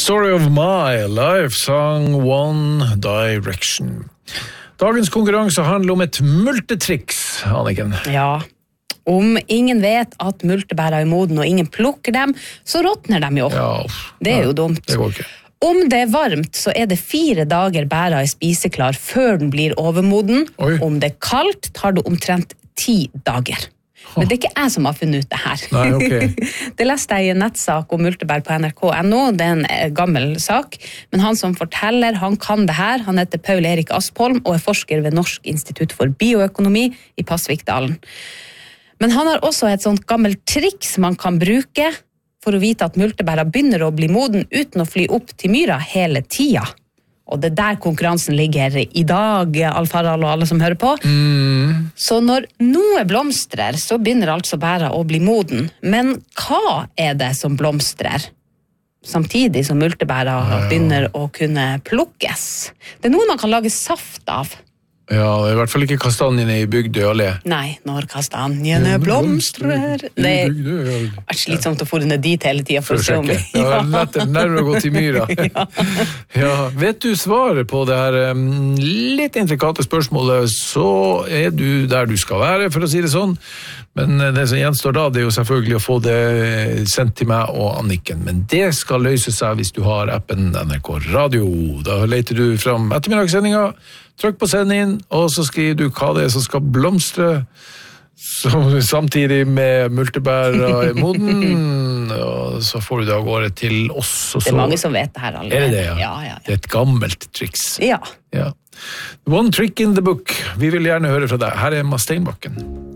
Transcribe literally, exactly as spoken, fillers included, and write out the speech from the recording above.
Story of my life, sang One Direction. Dagens konkurranse handler om et multetriks, Anniken. Ja, om ingen vet at multebær er moden og ingen plukker dem, så råtner dem jo. Ja, det er jo dumt. Det går ikke. Om det er varmt, så er det fire dager bæra er spiseklar før den blir overmoden. Oi. Om det er kaldt, tar det omtrent ti dager. Men det er ikke jeg som har funnet ut det her. Nei, ok. Det leste jeg i en nettsak om multebær på N R K punkt N O. Det er en gammel sak, men han som forteller, han kan det her. Han heter Paul Erik Aspholm og er forsker ved Norsk institutt for bioøkonomi i Pasvikdalen. Men han har også et sånt gammelt triks man kan bruke for å vite at multebæra begynner å bli moden uten å fly opp til myra hele tida. Og det er der konkurransen ligger i dag, Alfaral og alle som hører på. Mm. Så når noe blomstrer, så begynner altså bæra å bli moden. Men hva er det som blomstrer? Samtidig som multebæra ja. begynner å kunne plukkes. Det er noe man kan lage saft av. Ja, det er i hvert fall ikke kastanjene i Bygdøy allé. Nei, når kastanjene blomstrer. Det er slitsomt å få ned dit hele tiden for å se om vi... Ja, det er nærmere å gå til myra. ja. Ja, vet du svaret på det her um, litt intrikate spørsmålet, så er du der du skal være, for å si det sånn. Men det som gjenstår da, det er jo selvfølgelig å få det sendt til meg og Anniken. Men det skal løse seg hvis du har appen N R K Radio. Da leter du fram ettermiddagssendinga, trykk på send inn, og så skriver du hva det er som skal blomstre, samtidig med multebær i moden, og så får du det av gårde til oss. Og så... Det er mange som vet det her allerede. Er det det, ja? Ja, ja, ja. Det er et gammelt triks. Ja. Ja. One trick in the book. Vi vil gjerne høre fra deg. Her er Emma Steinbakken.